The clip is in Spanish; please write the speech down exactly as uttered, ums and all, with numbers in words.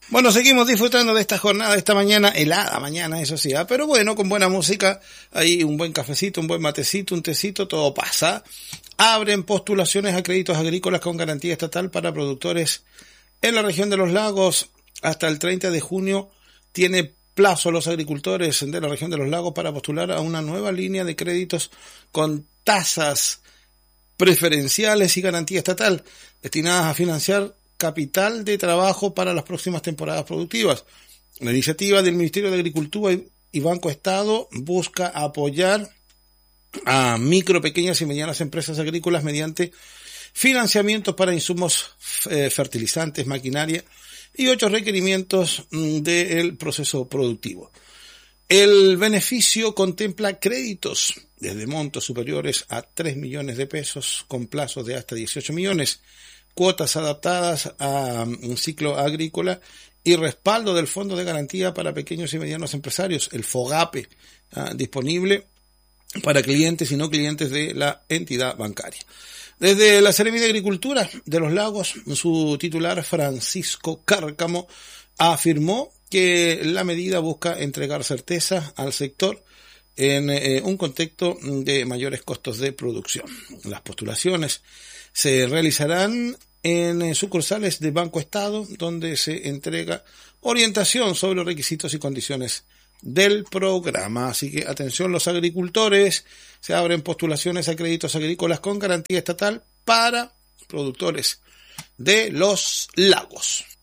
Bueno, seguimos disfrutando de esta jornada, esta mañana, helada mañana, eso sí, ¿eh? Pero bueno, con buena música, ahí un buen cafecito, un buen matecito, un tecito, todo pasa. Abren postulaciones a créditos agrícolas con garantía estatal para productores en la región de los lagos. Hasta el treinta de junio tiene plazo los agricultores de la región de los lagos para postular a una nueva línea de créditos con tasas preferenciales y garantía estatal destinadas a financiar capital de trabajo para las próximas temporadas productivas. La iniciativa del Ministerio de Agricultura y Banco Estado busca apoyar a micro, pequeñas y medianas empresas agrícolas mediante financiamientos para insumos eh, fertilizantes, maquinaria y otros requerimientos del proceso productivo. El beneficio contempla créditos desde montos superiores a tres millones de pesos con plazos de hasta dieciocho millones, cuotas adaptadas a un ciclo agrícola y respaldo del Fondo de Garantía para Pequeños y Medianos Empresarios, el FOGAPE, uh, disponible para clientes y no clientes de la entidad bancaria. Desde la Seremi de Agricultura de los Lagos, su titular Francisco Cárcamo afirmó que la medida busca entregar certeza al sector en eh, un contexto de mayores costos de producción. Las postulaciones se realizarán en sucursales de Banco Estado, donde se entrega orientación sobre los requisitos y condiciones del programa. Así que atención los agricultores, se abren postulaciones a créditos agrícolas con garantía estatal para productores de los lagos.